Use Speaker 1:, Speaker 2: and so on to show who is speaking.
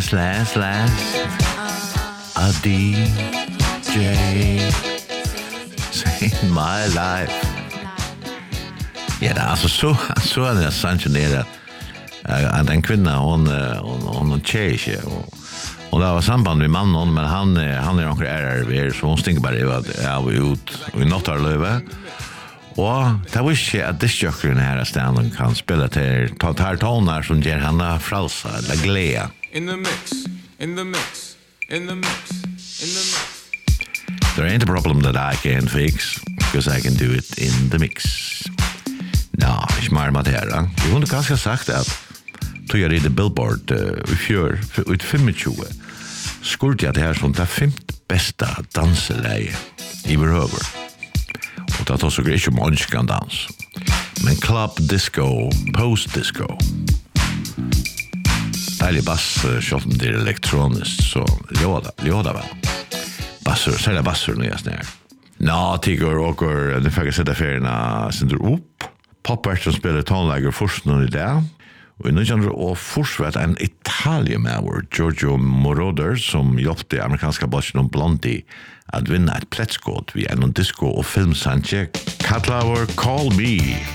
Speaker 1: Last a DJ in my life. Ja, det är så är det sanktionerat att en kvinna hon tjej och det var samband med mannen, men han är några RRV så hon stinker bara av ut och i något har löve. Och det var inte att diskjockern här ställen kan spela till ta toner som ger henne fralsa eller glädje.
Speaker 2: In the mix.
Speaker 1: There ain't a problem that I can fix because I can do it in the mix. Ja, ich mal med det här. Vi kunde ganska sagt att tog jag i the Billboard i fjör ut 25. Skulle jag det här som det 5:e bästa danseläge i behöver. Och det tar så grejt som man kan dans. Men club disco, post disco. Deilig bass, kjøtt om det er elektronisk, så ljoda vel. Bassur, særlig bassur når jeg snær. Nå, tigger åker, nu fikk jeg sette ferierna sindur opp. Poppert som spiller tonelager først noen i dag. Og i 1940 var en Italiemauer, Giorgio Moroder, som hjelpte amerikanska bassen Blondie at vinna et plettskåd ved en disco- og filmsanje. Katlaver Call Me.